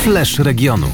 Flash regionu.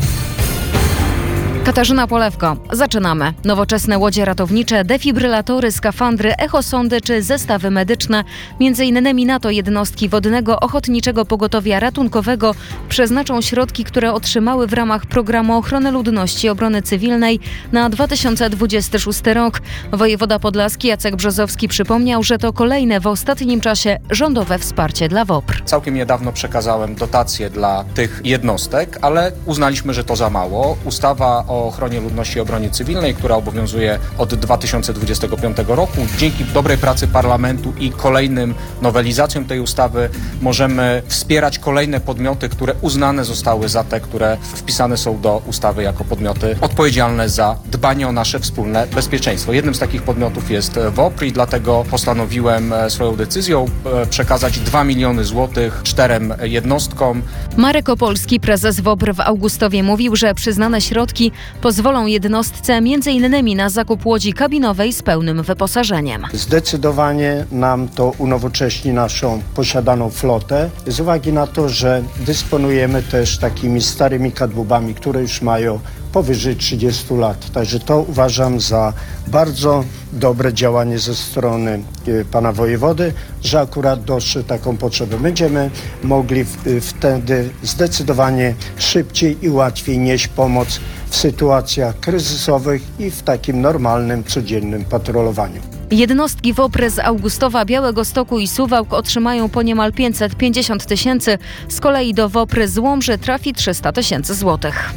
Katarzyna Polewko. Zaczynamy. Nowoczesne łodzie ratownicze, defibrylatory, skafandry, echosondy czy zestawy medyczne. Między innymi na to jednostki Wodnego Ochotniczego Pogotowia Ratunkowego przeznaczą środki, które otrzymały w ramach Programu Ochrony Ludności i Obrony Cywilnej na 2026 rok. Wojewoda podlaski Jacek Brzozowski przypomniał, że to kolejne w ostatnim czasie rządowe wsparcie dla WOPR. Całkiem niedawno przekazałem dotacje dla tych jednostek, ale uznaliśmy, że to za mało. Ustawa o ochronie ludności i obronie cywilnej, która obowiązuje od 2025 roku. Dzięki dobrej pracy parlamentu i kolejnym nowelizacjom tej ustawy możemy wspierać kolejne podmioty, które uznane zostały za te, które wpisane są do ustawy jako podmioty odpowiedzialne za dbanie o nasze wspólne bezpieczeństwo. Jednym z takich podmiotów jest WOPR i dlatego postanowiłem swoją decyzją przekazać 2 miliony złotych 4 jednostkom. Marek Opolski, prezes WOPR w Augustowie, mówił, że przyznane środki pozwolą jednostce m.in. na zakup łodzi kabinowej z pełnym wyposażeniem. Zdecydowanie nam to unowocześni naszą posiadaną flotę, z uwagi na to, że dysponujemy też takimi starymi kadłubami, które już mają powyżej 30 lat. Także to uważam za bardzo dobre działanie ze strony pana wojewody, że akurat dostrzegł taką potrzebę. Będziemy mogli wtedy zdecydowanie szybciej i łatwiej nieść pomoc w sytuacjach kryzysowych i w takim normalnym, codziennym patrolowaniu. Jednostki WOPR z Augustowa, Białegostoku i Suwałk otrzymają po niemal 550 tysięcy, z kolei do WOPR z Łomży trafi 300 tysięcy złotych.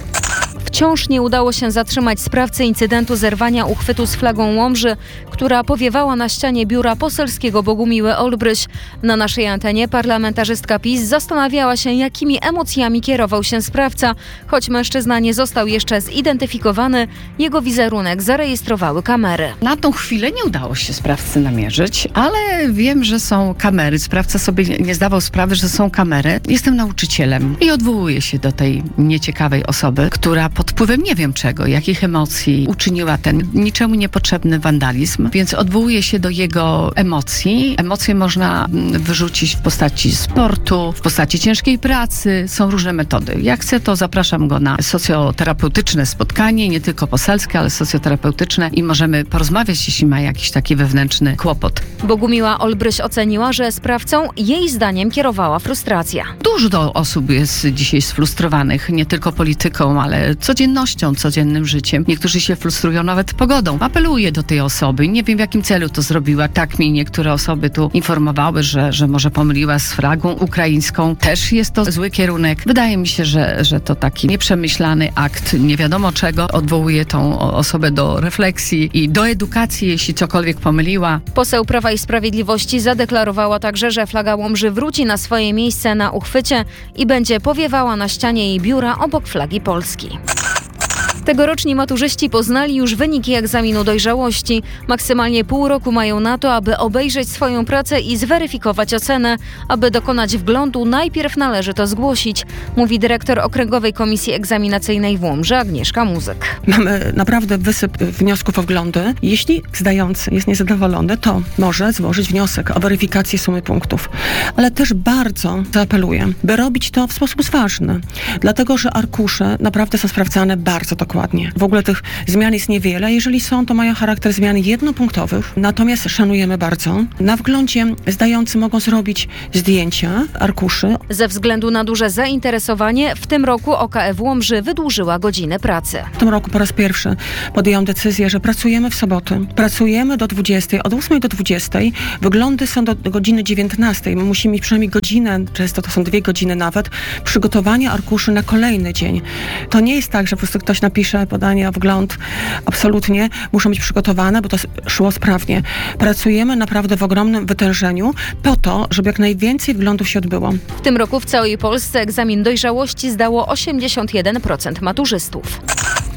Wciąż nie udało się zatrzymać sprawcy incydentu zerwania uchwytu z flagą Łomży, która powiewała na ścianie biura poselskiego Bogumiły Olbryś. Na naszej antenie parlamentarzystka PiS zastanawiała się, jakimi emocjami kierował się sprawca. Choć mężczyzna nie został jeszcze zidentyfikowany, jego wizerunek zarejestrowały kamery. Na tą chwilę nie udało się sprawcy namierzyć, ale wiem, że są kamery. Sprawca sobie nie zdawał sprawy, że są kamery. Jestem nauczycielem i odwołuję się do tej nieciekawej osoby, która pod wpływem nie wiem czego, jakich emocji uczyniła ten niczemu niepotrzebny wandalizm, więc odwołuję się do jego emocji. Emocje można wyrzucić w postaci sportu, w postaci ciężkiej pracy. Są różne metody. Jak chce, to zapraszam go na socjoterapeutyczne spotkanie, nie tylko poselskie, ale socjoterapeutyczne i możemy porozmawiać, jeśli ma jakiś taki wewnętrzny kłopot. Bogumiła Olbryś oceniła, że sprawcą jej zdaniem kierowała frustracja. Dużo osób jest dzisiaj sfrustrowanych, nie tylko polityką, ale codziennością, codziennym życiem. Niektórzy się frustrują nawet pogodą. Apeluję do tej osoby. Nie wiem, w jakim celu to zrobiła. Tak mi niektóre osoby tu informowały, że może pomyliła z flagą ukraińską. Też jest to zły kierunek. Wydaje mi się, że to taki nieprzemyślany akt nie wiadomo czego. Odwołuję tą osobę do refleksji i do edukacji, jeśli cokolwiek pomyliła. Poseł Prawa i Sprawiedliwości zadeklarowała także, że flaga Łomży wróci na swoje miejsce na uchwycie i będzie powiewała na ścianie jej biura obok flagi Polski. Tegoroczni maturzyści poznali już wyniki egzaminu dojrzałości. Maksymalnie pół roku mają na to, aby obejrzeć swoją pracę i zweryfikować ocenę. Aby dokonać wglądu, najpierw należy to zgłosić, mówi dyrektor Okręgowej Komisji Egzaminacyjnej w Łomży Agnieszka Muzyk. Mamy naprawdę wysyp wniosków o wglądy. Jeśli zdający jest niezadowolony, to może złożyć wniosek o weryfikację sumy punktów. Ale też bardzo zaapeluję, by robić to w sposób zważny, dlatego że arkusze naprawdę są sprawdzane bardzo dokładnie. W ogóle tych zmian jest niewiele. Jeżeli są, to mają charakter zmian jednopunktowych. Natomiast szanujemy bardzo. Na wglądzie zdający mogą zrobić zdjęcia arkuszy. Ze względu na duże zainteresowanie w tym roku OKF Łomży wydłużyła godziny pracy. W tym roku po raz pierwszy podjęłam decyzję, że pracujemy w soboty. Pracujemy do 20, od 8 do 20. Wyglądy są do godziny 19. My musimy mieć przynajmniej godzinę, często to są 2 godziny nawet, przygotowania arkuszy na kolejny dzień. To nie jest tak, że po prostu ktoś napisze podanie o wgląd. Absolutnie muszą być przygotowane, bo to szło sprawnie. Pracujemy naprawdę w ogromnym wytężeniu po to, żeby jak najwięcej wglądów się odbyło. W tym roku w całej Polsce egzamin dojrzałości zdało 81% maturzystów.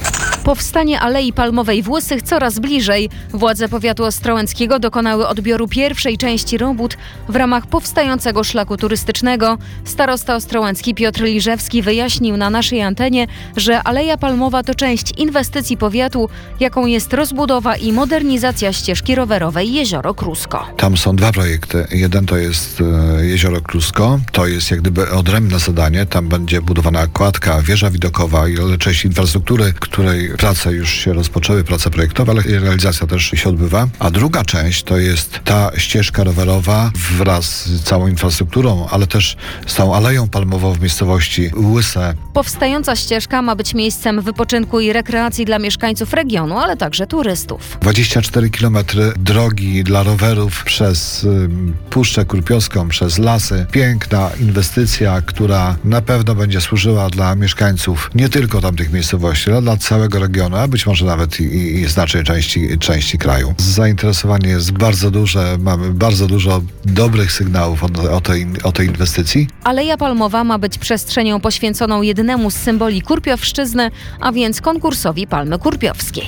Powstanie Alei Palmowej w Łysych coraz bliżej. Władze powiatu ostrołęckiego dokonały odbioru pierwszej części robót w ramach powstającego szlaku turystycznego. Starosta ostrołęcki Piotr Liżewski wyjaśnił na naszej antenie, że Aleja Palmowa to część inwestycji powiatu, jaką jest rozbudowa i modernizacja ścieżki rowerowej Jezioro Krusko. Tam są dwa projekty. Jeden to jest Jezioro Krusko. To jest jak gdyby odrębne zadanie. Tam będzie budowana kładka, wieża widokowa i część infrastruktury, której prace już się rozpoczęły, prace projektowe, ale realizacja też się odbywa. A druga część to jest ta ścieżka rowerowa wraz z całą infrastrukturą, ale też z tą aleją palmową w miejscowości Łyse. Powstająca ścieżka ma być miejscem wypoczynku i rekreacji dla mieszkańców regionu, ale także turystów. 24 km drogi dla rowerów przez Puszczę Kurpiowską, przez lasy. Piękna inwestycja, która na pewno będzie służyła dla mieszkańców nie tylko tamtych miejscowości, ale dla całego regionu, a być może nawet i znacznej części kraju. Zainteresowanie jest bardzo duże, mamy bardzo dużo dobrych sygnałów o tej inwestycji. Aleja Palmowa ma być przestrzenią poświęconą jednemu z symboli Kurpiowszczyzny, a więc konkursowi Palmy Kurpiowskiej.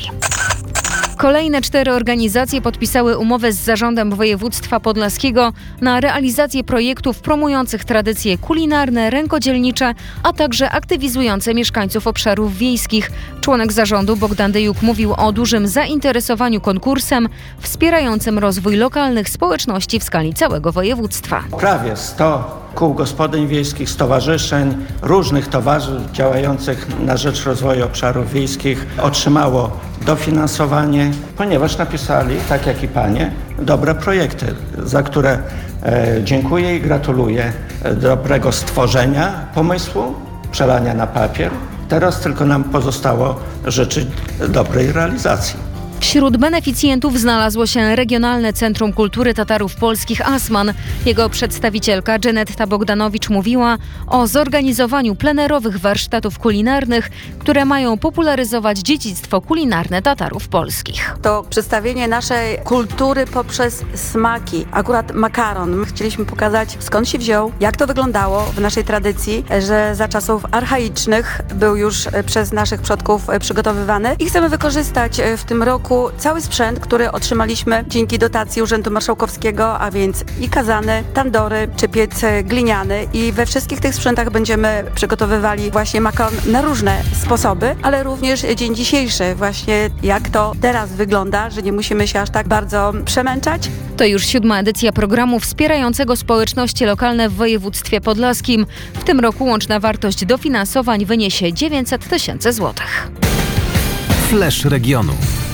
Kolejne 4 organizacje podpisały umowę z Zarządem Województwa Podlaskiego na realizację projektów promujących tradycje kulinarne, rękodzielnicze, a także aktywizujące mieszkańców obszarów wiejskich. Członek zarządu Bogdan Dyjuk mówił o dużym zainteresowaniu konkursem wspierającym rozwój lokalnych społeczności w skali całego województwa. Prawie 100 kół gospodyń wiejskich, stowarzyszeń, różnych towarzystw działających na rzecz rozwoju obszarów wiejskich otrzymało dofinansowanie, ponieważ napisali, tak jak i panie, dobre projekty, za które dziękuję i gratuluję dobrego stworzenia pomysłu, przelania na papier. Teraz tylko nam pozostało życzyć dobrej realizacji. Wśród beneficjentów znalazło się Regionalne Centrum Kultury Tatarów Polskich ASMAN. Jego przedstawicielka Genetta Bogdanowicz mówiła o zorganizowaniu plenerowych warsztatów kulinarnych, które mają popularyzować dziedzictwo kulinarne Tatarów polskich. To przedstawienie naszej kultury poprzez smaki. Akurat makaron. My chcieliśmy pokazać, skąd się wziął, jak to wyglądało w naszej tradycji, że za czasów archaicznych był już przez naszych przodków przygotowywany i chcemy wykorzystać w tym roku cały sprzęt, który otrzymaliśmy dzięki dotacji Urzędu Marszałkowskiego, a więc i kazany, tandory czy piec gliniany i we wszystkich tych sprzętach będziemy przygotowywali właśnie makaron na różne sposoby, ale również dzień dzisiejszy właśnie jak to teraz wygląda, że nie musimy się aż tak bardzo przemęczać. To już 7. edycja programu wspierającego społeczności lokalne w województwie podlaskim. W tym roku łączna wartość dofinansowań wyniesie 900 000 złotych. Flash regionu.